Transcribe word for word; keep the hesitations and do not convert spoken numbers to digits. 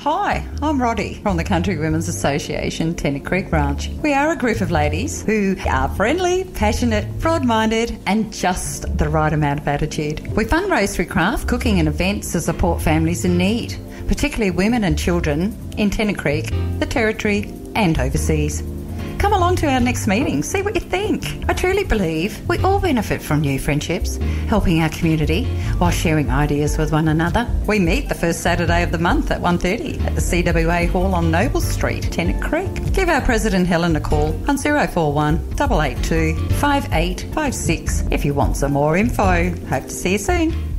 Hi, I'm Roddy from the Country Women's Association, Tennant Creek branch. We are a group of ladies who are friendly, passionate, broad-minded and just the right amount of attitude. We fundraise through craft, cooking and events to support families in need, particularly women and children in Tennant Creek, the Territory and overseas. Come along to our next meeting, see what you think. I truly believe we all benefit from new friendships, helping our community while sharing ideas with one another. We meet the first Saturday of the month at one thirty at the C W A Hall on Noble Street, Tennant Creek. Give our President Helen a call on zero four one, eight eight two, five eight five six if you want some more info. Hope to see you soon.